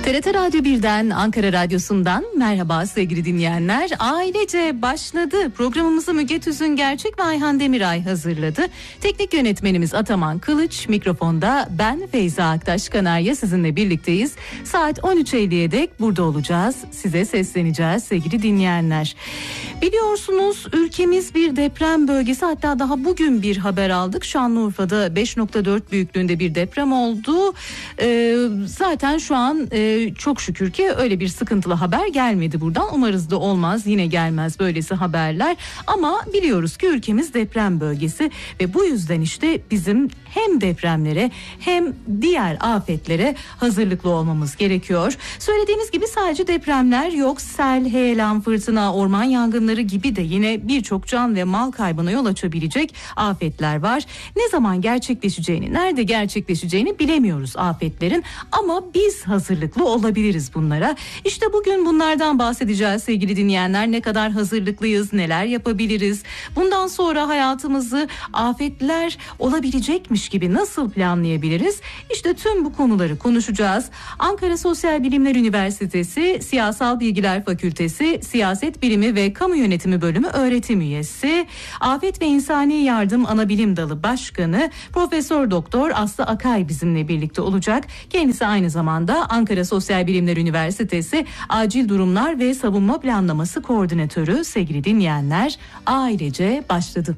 TRT Radyo 1'den, Ankara Radyosu'ndan merhaba sevgili dinleyenler. Ailece başladı. Programımızı Müge Tüzün Gerçek ve Ayhan Demiray hazırladı. Teknik yönetmenimiz Ataman Kılıç, mikrofonda ben Feyza Aktaş Kanarya sizinle birlikteyiz. Saat 13.50'ye dek burada olacağız. Size sesleneceğiz sevgili dinleyenler. Biliyorsunuz ülkemiz bir deprem bölgesi, hatta daha bugün bir haber aldık. Şanlıurfa'da 5.4 büyüklüğünde bir deprem oldu. Zaten şu an çok şükür ki öyle bir sıkıntılı haber gelmedi buradan. Umarız da olmaz, yine gelmez böylesi haberler. Ama biliyoruz ki ülkemiz deprem bölgesi ve bu yüzden işte bizim hem depremlere hem diğer afetlere hazırlıklı olmamız gerekiyor. Söylediğimiz gibi sadece depremler yok. Sel, heyelan, fırtına, orman yangınları gibi de yine birçok can ve mal kaybına yol açabilecek afetler var. Ne zaman gerçekleşeceğini, nerede gerçekleşeceğini bilemiyoruz afetlerin, ama biz hazırlıklı olabiliriz bunlara. İşte bugün bunlardan bahsedeceğiz sevgili dinleyenler. Ne kadar hazırlıklıyız, neler yapabiliriz? Bundan sonra hayatımızı afetler olabilecekmiş gibi nasıl planlayabiliriz? İşte tüm bu konuları konuşacağız. Ankara Sosyal Bilimler Üniversitesi Siyasal Bilgiler Fakültesi Siyaset Bilimi ve Kamu Yönetimi Bölümü öğretim üyesi, Afet ve İnsani Yardım Anabilim Dalı Başkanı Profesör Doktor Aslı Akay bizimle birlikte olacak. Kendisi aynı zamanda Ankara Sosyal Bilimler Üniversitesi Acil Durumlar ve Savunma Planlaması Koordinatörü. Sevgili dinleyenler, ailece başladı.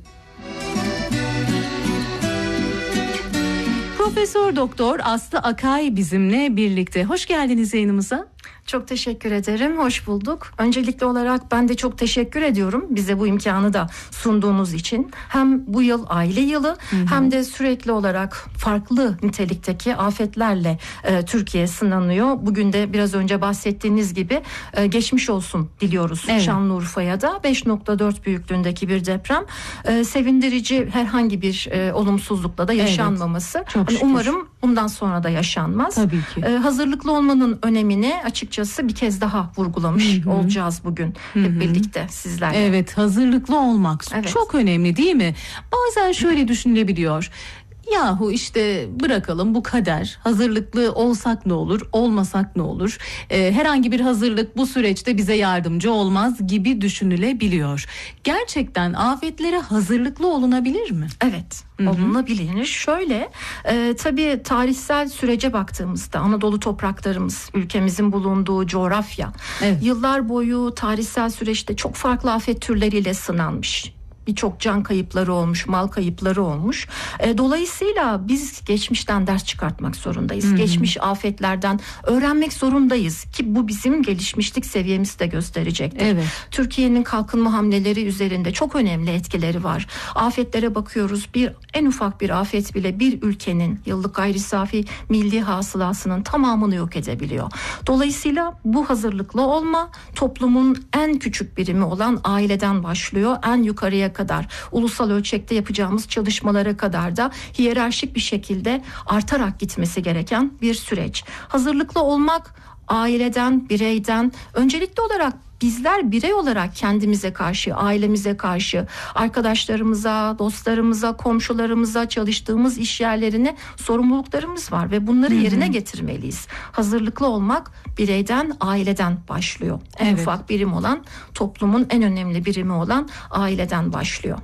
Profesör Doktor Aslı Akay bizimle birlikte. Hoş geldiniz yayınımıza. Çok teşekkür ederim. Hoş bulduk. Öncelikli olarak ben de çok teşekkür ediyorum bize bu imkanı da sunduğunuz için. Hem bu yıl aile yılı, hem de sürekli olarak farklı nitelikteki afetlerle Türkiye sınanıyor. Bugün de biraz önce bahsettiğiniz gibi geçmiş olsun diliyoruz. Evet. Şanlıurfa'ya da 5.4 büyüklüğündeki bir deprem. Sevindirici herhangi bir olumsuzlukla da yaşanmaması. Evet. Hani umarım bundan sonra da yaşanmaz. Tabii ki. Hazırlıklı olmanın önemini açıkçası bir kez daha vurgulamış olacağız bugün hep birlikte sizlerle. Evet, hazırlıklı olmak çok önemli değil mi? Bazen şöyle düşünülebiliyor. Yahu işte bırakalım, bu kader, hazırlıklı olsak ne olur, olmasak ne olur, herhangi bir hazırlık bu süreçte bize yardımcı olmaz gibi düşünülebiliyor. Gerçekten afetlere hazırlıklı olunabilir mi? Evet, olunabilir. Şöyle, tabii tarihsel sürece baktığımızda Anadolu topraklarımız, ülkemizin bulunduğu coğrafya, yıllar boyu tarihsel süreçte çok farklı afet türleriyle sınanmış. Birçok can kayıpları olmuş, mal kayıpları olmuş. Dolayısıyla biz geçmişten ders çıkartmak zorundayız. Geçmiş afetlerden öğrenmek zorundayız ki bu bizim gelişmişlik seviyemizi de gösterecektir. Evet. Türkiye'nin kalkınma hamleleri üzerinde çok önemli etkileri var. Afetlere bakıyoruz. En ufak bir afet bile bir ülkenin yıllık gayri safi milli hasılasının tamamını yok edebiliyor. Dolayısıyla bu hazırlıklı olma toplumun en küçük birimi olan aileden başlıyor. En yukarıya kadar, ulusal ölçekte yapacağımız çalışmalara kadar da hiyerarşik bir şekilde artarak gitmesi gereken bir süreç. Hazırlıklı olmak aileden, bireyden, öncelikli olarak bizler birey olarak kendimize karşı, ailemize karşı, arkadaşlarımıza, dostlarımıza, komşularımıza, çalıştığımız iş yerlerine sorumluluklarımız var ve bunları yerine getirmeliyiz. Hazırlıklı olmak bireyden, aileden başlıyor. En ufak birim olan, toplumun en önemli birimi olan aileden başlıyor.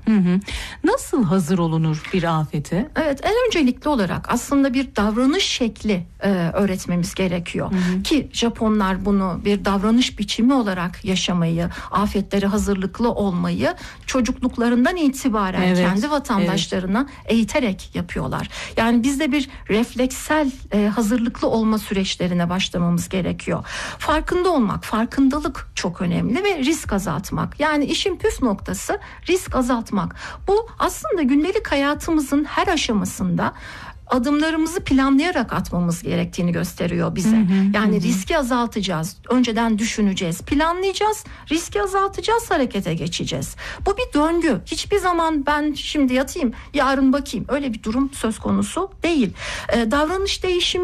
Nasıl hazır olunur bir afete? Evet, en öncelikli olarak aslında bir davranış şekli öğretmemiz gerekiyor. Ki Japonlar bunu bir davranış biçimi olarak yaşamayı, afetlere hazırlıklı olmayı çocukluklarından itibaren kendi vatandaşlarına eğiterek yapıyorlar. Yani biz de bir refleksel hazırlıklı olma süreçlerine başlamamız gerekiyor. Farkında olmak, farkındalık çok önemli ve risk azaltmak. Yani işin püf noktası risk azaltmak. Bu aslında gündelik hayatımızın her aşamasında adımlarımızı planlayarak atmamız gerektiğini gösteriyor bize. Yani riski azaltacağız. Önceden düşüneceğiz, planlayacağız, riski azaltacağız, harekete geçeceğiz. Bu bir döngü. Hiçbir zaman ben şimdi yatayım, yarın bakayım. Öyle bir durum söz konusu değil. Davranış değişimi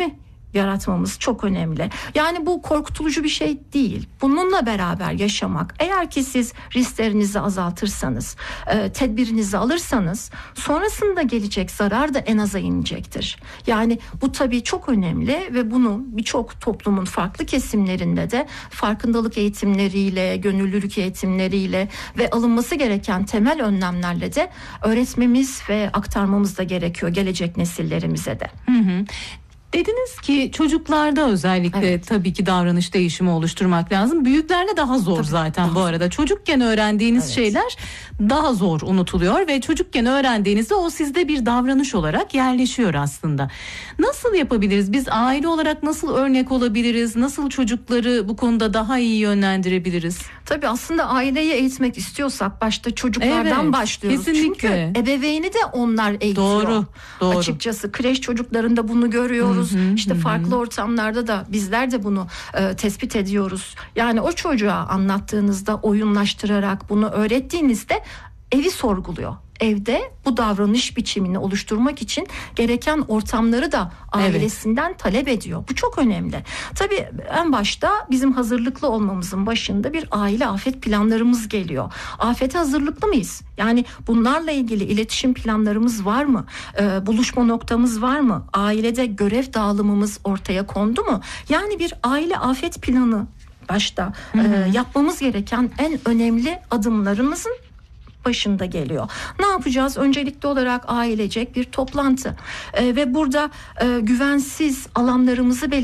yaratmamız çok önemli. Yani bu korkutucu bir şey değil. Bununla beraber yaşamak. Eğer ki siz risklerinizi azaltırsanız, tedbirinizi alırsanız sonrasında gelecek zarar da en aza inecektir. Yani bu tabii çok önemli ve bunu birçok toplumun farklı kesimlerinde de farkındalık eğitimleriyle, gönüllülük eğitimleriyle ve alınması gereken temel önlemlerle de öğretmemiz ve aktarmamız da gerekiyor gelecek nesillerimize de. Hı hı. Dediniz ki çocuklarda özellikle tabii ki davranış değişimi oluşturmak lazım. Büyüklerde daha zor zaten bu arada. Çocukken öğrendiğiniz şeyler daha zor unutuluyor ve çocukken öğrendiğinizde o sizde bir davranış olarak yerleşiyor aslında. Nasıl yapabiliriz? Biz aile olarak nasıl örnek olabiliriz? Nasıl çocukları bu konuda daha iyi yönlendirebiliriz? Tabii aslında aileyi eğitmek istiyorsak başta çocuklardan başlıyoruz. Kesinlikle. Çünkü ebeveyni de onlar eğitiyor. Doğru. Açıkçası kreş çocuklarında bunu görüyoruz. İşte farklı ortamlarda da bizler de bunu tespit ediyoruz. Yani o çocuğa anlattığınızda, oyunlaştırarak bunu öğrettiğinizde evi sorguluyor. Evde bu davranış biçimini oluşturmak için gereken ortamları da ailesinden talep ediyor. Bu çok önemli. Tabii en başta bizim hazırlıklı olmamızın başında bir aile afet planlarımız geliyor. Afete hazırlıklı mıyız? Yani bunlarla ilgili iletişim planlarımız var mı? Buluşma noktamız var mı? Ailede görev dağılımımız ortaya kondu mu? Yani bir aile afet planı başta yapmamız gereken en önemli adımlarımızın başında geliyor. Ne yapacağız? Öncelikli olarak ailecek bir toplantı ve burada güvensiz alanlarımızı belirleyelim.